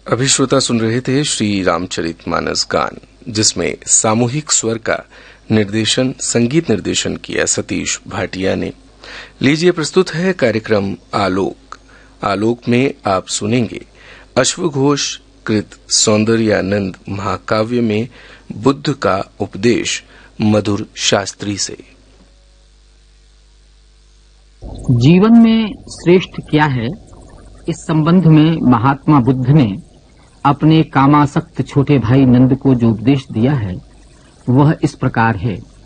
अभी श्रोता सुन रहे थे श्री रामचरितमानस गान, जिसमें सामूहिक स्वर का निर्देशन, संगीत निर्देशन किया सतीश भाटिया ने। लीजिए प्रस्तुत है कार्यक्रम आलोक। आलोक में आप सुनेंगे अश्वघोष कृत सौंदर्यानंद महाकाव्य में बुद्ध का उपदेश मधुर शास्त्री से। जीवन में श्रेष्ठ क्या है, इस संबंध में महात्मा बुद्ध ने अपने कामासक्त छोटे भाई नंद को जो उपदेश दिया है वह इस प्रकार है।